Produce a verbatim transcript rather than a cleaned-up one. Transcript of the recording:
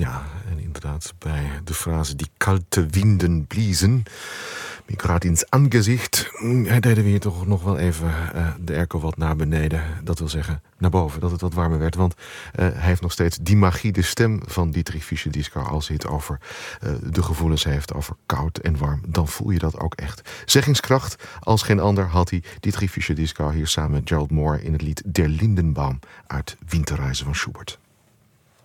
Ja, en inderdaad, bij de frase die kalte winden bliezen, mir gerade ins aangezicht, deden we hier toch nog wel even uh, de airco wat naar beneden. Dat wil zeggen, naar boven, dat het wat warmer werd. Want uh, hij heeft nog steeds die magie, de stem van Dietrich Fischer-Dieskau. Als hij het over uh, de gevoelens heeft, over koud en warm, dan voel je dat ook echt. Zeggingskracht als geen ander had hij, Dietrich Fischer-Dieskau, hier samen met Gerald Moore in het lied Der Lindenbaum uit Winterreise van Schubert.